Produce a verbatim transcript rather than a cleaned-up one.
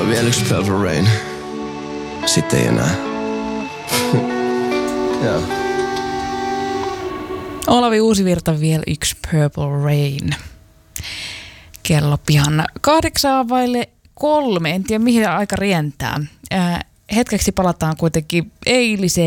Vielä yksi Purple Rain. Sitten ei enää. Joo. Olavi Uusivirta, vielä yksi Purple Rain. Kello pihan kahdeksaa vaille kolme. En tiedä mihin aika rientää. Äh, hetkeksi palataan kuitenkin eiliseen.